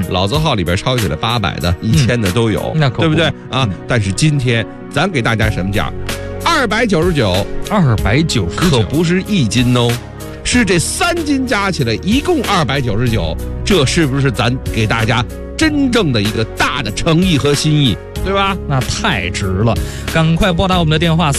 老字号里边抄起来800的、1000的都有， 那可不对不对啊？但是今天咱给大家什么价？299，可不是1斤哦，是这3斤加起来一共299，这是不是咱给大家真正的一个大的诚意和心意，对吧？ 那太值了，赶快拨打我们的电话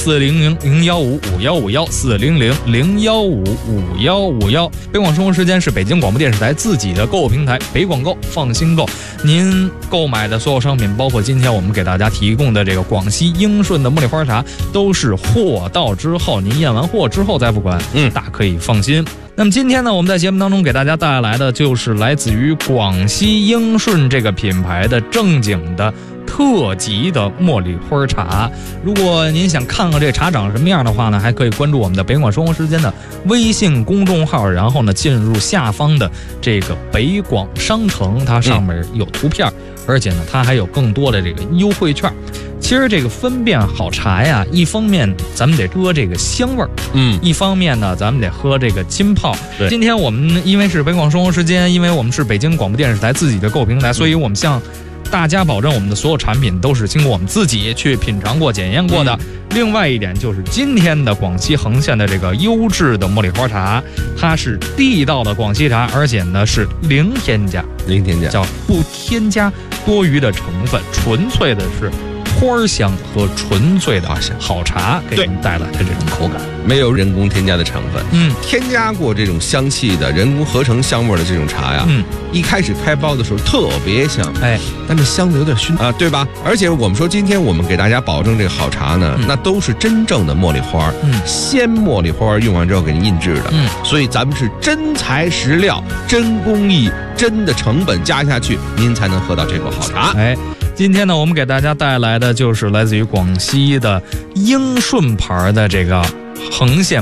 400-015-5151，400-015-5151。北广生活时间是北京广播电视台自己的购物平台，北广购，放心购。您购买的所有商品，包括今天我们给大家提供的这个广西英顺的茉莉花茶，都是货到之后，您验完货之后再付款，大可以放心。那么今天呢，我们在节目当中给大家带来的就是来自于广西英顺这个品牌的正经的特级的茉莉花茶。如果您想看看这茶长什么样的话呢，还可以关注我们的北广生活时间的微信公众号，然后呢进入下方的这个北广商城，它上面有图片，而且呢它还有更多的这个优惠券。其实这个分辨好茶呀，一方面咱们得喝这个香味儿，一方面呢咱们得喝这个浸泡。今天我们因为是北广生活时间，因为我们是北京广播电视台自己的购物平台，所以我们向大家保证我们的所有产品都是经过我们自己去品尝过、检验过的。另外一点就是今天的广西横县的这个优质的茉莉花茶，它是地道的广西茶，而且呢是零添加，叫不添加多余的成分，纯粹的是花香和纯粹的好茶给您带来的这种口感， 没有人工添加的成分。添加过这种香气的人工合成香味的这种茶呀，一开始开包的时候特别香，但是香的有点熏啊，对吧？而且我们说今天我们给大家保证这个好茶呢，那都是真正的茉莉花，鲜茉莉花用完之后给您印制的，所以咱们是真材实料、真工艺、真的成本加下去，您才能喝到这口好茶。 今天呢，我们给大家带来的就是来自于广西的英顺牌的这个横县